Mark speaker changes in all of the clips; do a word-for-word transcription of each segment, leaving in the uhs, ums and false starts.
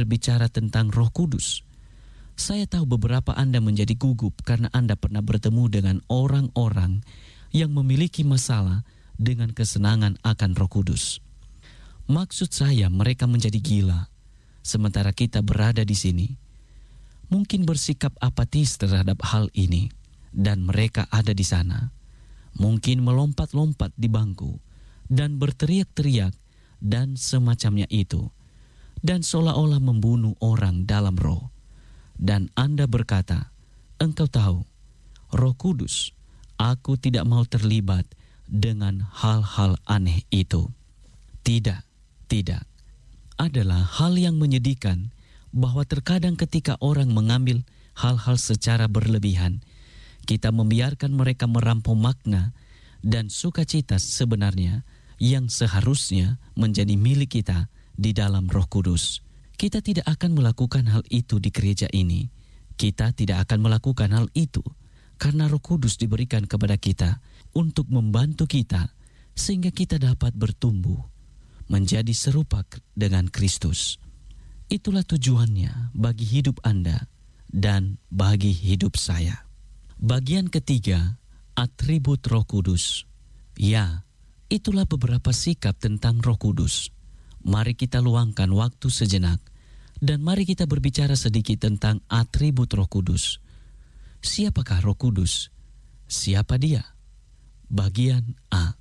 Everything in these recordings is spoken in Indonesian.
Speaker 1: berbicara tentang Roh Kudus. Saya tahu beberapa Anda menjadi gugup karena Anda pernah bertemu dengan orang-orang yang memiliki masalah dengan kesenangan akan Roh Kudus. Maksud saya mereka menjadi gila, sementara kita berada di sini. Mungkin bersikap apatis terhadap hal ini, dan mereka ada di sana. Mungkin melompat-lompat di bangku, dan berteriak-teriak, dan semacamnya itu. Dan seolah-olah membunuh orang dalam roh. Dan Anda berkata, engkau tahu, Roh Kudus, aku tidak mau terlibat dengan hal-hal aneh itu. Tidak, tidak. Adalah hal yang menyedihkan bahwa terkadang ketika orang mengambil hal-hal secara berlebihan, kita membiarkan mereka merampok makna dan sukacita sebenarnya yang seharusnya menjadi milik kita di dalam Roh Kudus. Kita tidak akan melakukan hal itu di gereja ini. Kita tidak akan melakukan hal itu karena Roh Kudus diberikan kepada kita untuk membantu kita sehingga kita dapat bertumbuh menjadi serupa dengan Kristus. Itulah tujuannya bagi hidup Anda dan bagi hidup saya. Bagian ketiga, atribut Roh Kudus. Ya, itulah beberapa sikap tentang Roh Kudus. Mari kita luangkan waktu sejenak dan mari kita berbicara sedikit tentang atribut Roh Kudus. Siapakah Roh Kudus? Siapa dia? Bagian A.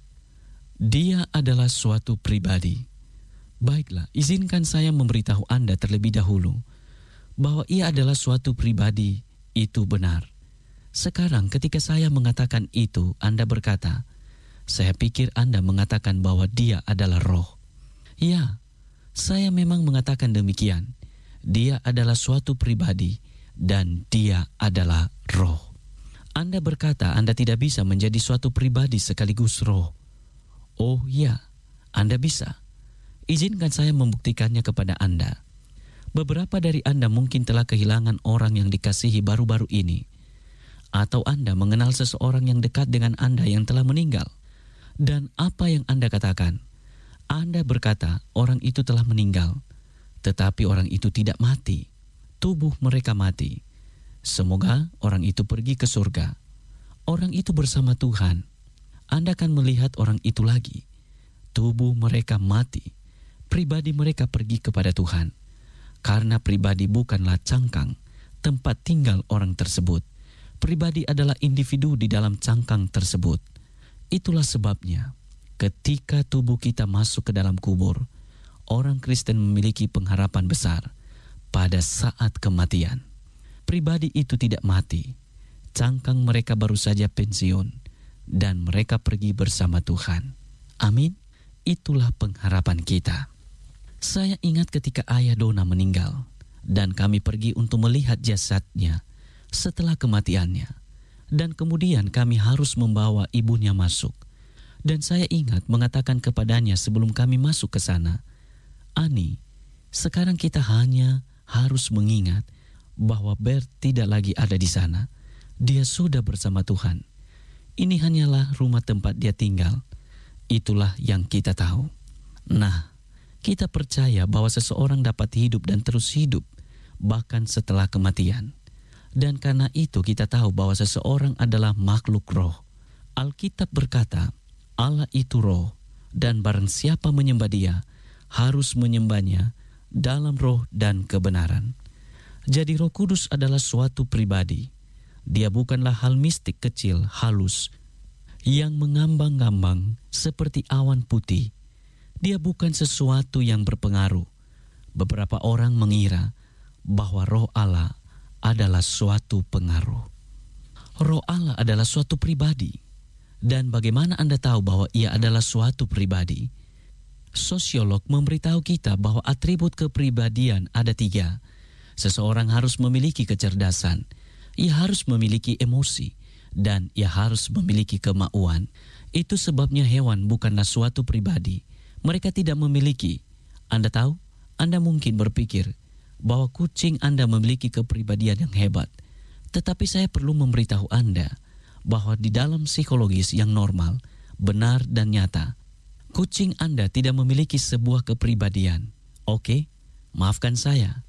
Speaker 1: Dia adalah suatu pribadi. Baiklah, izinkan saya memberitahu Anda terlebih dahulu bahwa ia adalah suatu pribadi, itu benar. Sekarang ketika saya mengatakan itu, Anda berkata, saya pikir Anda mengatakan bahwa dia adalah roh. Ya, saya memang mengatakan demikian. Dia adalah suatu pribadi dan dia adalah roh. Anda berkata Anda tidak bisa menjadi suatu pribadi sekaligus roh. Oh ya, Anda bisa. Izinkan saya membuktikannya kepada Anda. Beberapa dari Anda mungkin telah kehilangan orang yang dikasihi baru-baru ini. Atau Anda mengenal seseorang yang dekat dengan Anda yang telah meninggal. Dan apa yang Anda katakan? Anda berkata orang itu telah meninggal. Tetapi orang itu tidak mati. Tubuh mereka mati. Semoga orang itu pergi ke surga. Orang itu bersama Tuhan. Anda akan melihat orang itu lagi. Tubuh mereka mati. Pribadi mereka pergi kepada Tuhan. Karena pribadi bukanlah cangkang, tempat tinggal orang tersebut. Pribadi adalah individu di dalam cangkang tersebut. Itulah sebabnya, ketika tubuh kita masuk ke dalam kubur, orang Kristen memiliki pengharapan besar pada saat kematian. Pribadi itu tidak mati. Cangkang mereka baru saja pensiun, dan mereka pergi bersama Tuhan. Amin. Itulah pengharapan kita. Saya ingat ketika ayah Dona meninggal dan kami pergi untuk melihat jasadnya setelah kematiannya. Dan kemudian kami harus membawa ibunya masuk. Dan saya ingat mengatakan kepadanya sebelum kami masuk ke sana, Ani, sekarang kita hanya harus mengingat bahwa Bert tidak lagi ada di sana. Dia sudah bersama Tuhan. Ini hanyalah rumah tempat dia tinggal. Itulah yang kita tahu. Nah, kita percaya bahwa seseorang dapat hidup dan terus hidup bahkan setelah kematian. Dan karena itu kita tahu bahwa seseorang adalah makhluk roh. Alkitab berkata, Allah itu roh, dan barang siapa menyembah dia harus menyembahnya dalam roh dan kebenaran. Jadi Roh Kudus adalah suatu pribadi. Dia bukanlah hal mistik kecil, halus, yang mengambang-ngambang seperti awan putih. Dia bukan sesuatu yang berpengaruh. Beberapa orang mengira bahwa Roh Allah adalah suatu pengaruh. Roh Allah adalah suatu pribadi. Dan bagaimana Anda tahu bahwa ia adalah suatu pribadi? Sosiolog memberitahu kita bahwa atribut kepribadian ada tiga. Seseorang harus memiliki kecerdasan, ia harus memiliki emosi, dan ia harus memiliki kemauan. Itu sebabnya hewan bukanlah suatu pribadi. Mereka tidak memiliki. Anda tahu, Anda mungkin berpikir bahwa kucing Anda memiliki kepribadian yang hebat. Tetapi saya perlu memberitahu Anda bahwa di dalam psikologis yang normal, benar dan nyata, kucing Anda tidak memiliki sebuah kepribadian. Oke, maafkan saya.